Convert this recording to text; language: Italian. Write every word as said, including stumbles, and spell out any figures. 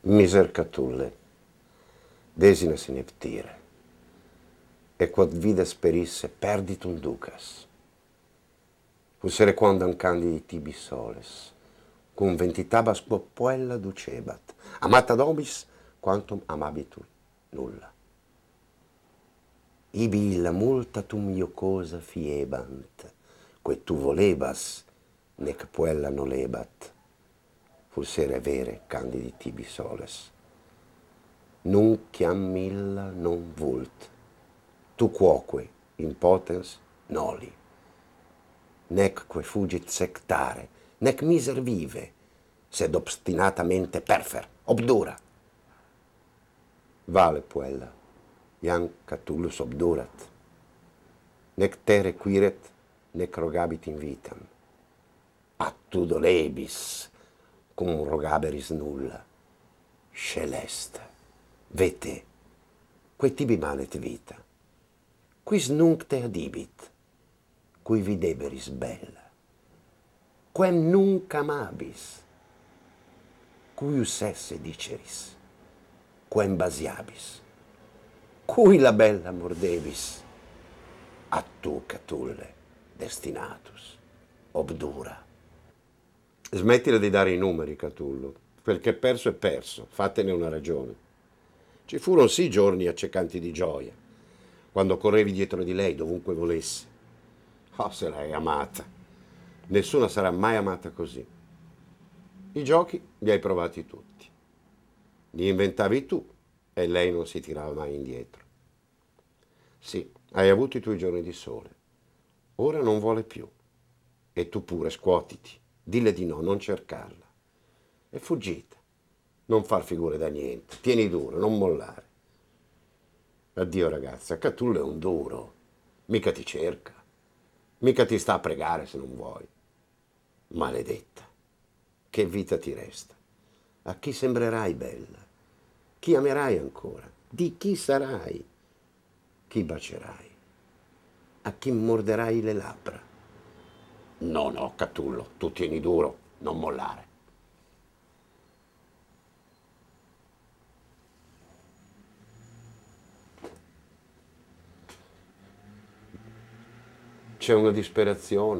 Miser Catulle, desina si neptire, e quod vida sperisse perditum ducas. Fussere quandam candidi tibi soles, cum ventitabas quo puella ducebat, amata nobis quantum amabitur nulla. Ibi illa multatum iocosa fiebant, que tu volebas, nec puella nolebat, fussere vere candidi tibi soles. Nunc iam illa non vult, tu quoque in potens noli, nec que fugit sectare, nec miser vive, sed obstinatamente perfer, obdura. Vale puella, iam Catullus obdurat, nec te requiret, nec rogabit in vitam. A tu dolebis, cum rogaberis nulla. Scelesta, vete, que tibi manet vita, quis nunc te adibit, cui videberis bella, quem nunc amabis, cuius esse diceris, quem basiabis, cui la bella mordebis, a tu Catulle destinatus, obdura. Smettila di dare i numeri, Catullo, perché perso è perso, fatene una ragione. Ci furono sì giorni accecanti di gioia, quando correvi dietro di lei dovunque volesse. Oh, se l'hai amata. Nessuna sarà mai amata così. I giochi li hai provati tutti. Li inventavi tu e lei non si tirava mai indietro. Sì, hai avuto i tuoi giorni di sole. Ora non vuole più. E tu pure scuotiti. Dille di no, non cercarla. È fuggita. Non far figure da niente. Tieni duro, non mollare. Addio ragazza, Catullo è un duro. Mica ti cerca. Mica ti sta a pregare se non vuoi. Maledetta. Che vita ti resta? A chi sembrerai bella? Chi amerai ancora? Di chi sarai? Chi bacierai? A chi morderai le labbra? No, no, Catullo, tu tieni duro, non mollare. C'è una disperazione